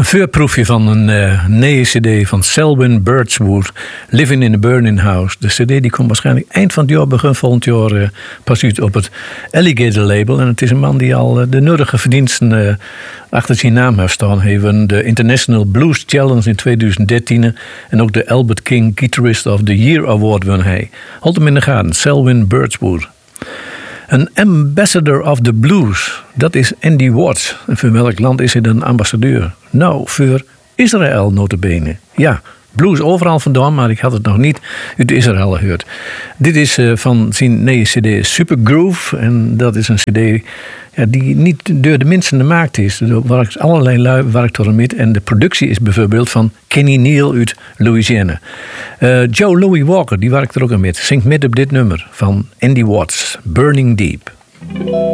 Voorproefje van een nieuwe cd van Selwyn Birchwood, Living in a Burning House. De cd die komt waarschijnlijk eind van het jaar, begin volgend jaar pas uit op het Alligator label. En het is een man die al de nodige verdiensten achter zijn naam heeft staan. Hij won de International Blues Challenge in 2013 en ook de Albert King Guitarist of the Year Award won hij. Houd hem in de gaten, Selwyn Birchwood. Een ambassador of the blues, dat is Andy Watts. En voor welk land is hij dan ambassadeur? Nou, voor Israël notabene. Ja, blues overal vandaan, maar ik had het nog niet uit Israël gehoord. Dit is van zijn nieuwe cd Supergroove. En dat is een cd die niet door de mensen gemaakt is. Er werkt allerlei lui werkt door hem. En de productie is bijvoorbeeld van Kenny Neal uit Louisiana. Joe Louis Walker, die werkt er ook aan mee. Zingt met op dit nummer van Andy Watts, Burning Deep.